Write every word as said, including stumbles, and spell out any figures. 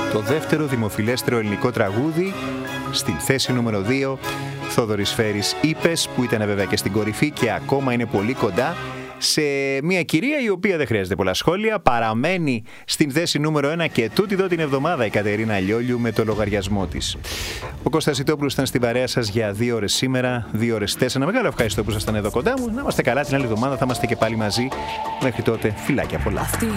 Το δεύτερο δημοφιλέστερο ελληνικό τραγούδι, στην θέση νούμερο δύο, Θόδωρης Φέρης «Είπες», που ήταν βέβαια και στην κορυφή και ακόμα είναι πολύ κοντά σε μια κυρία η οποία δεν χρειάζεται πολλά σχόλια, παραμένει στην θέση νούμερο ένα και τούτη εδώ την εβδομάδα η Κατερίνα Λιόλιου με το λογαριασμό της. Ο Κώστας Ιτόπουλος ήταν στην παρέα σας για δύο ώρες σήμερα, δύο ώρες τέσσερα. Μεγάλο ευχαριστώ που ήσασταν εδώ κοντά μου. Να είμαστε καλά, την άλλη εβδομάδα θα είμαστε και πάλι μαζί. Μέχρι τότε, φιλάκια πολλά.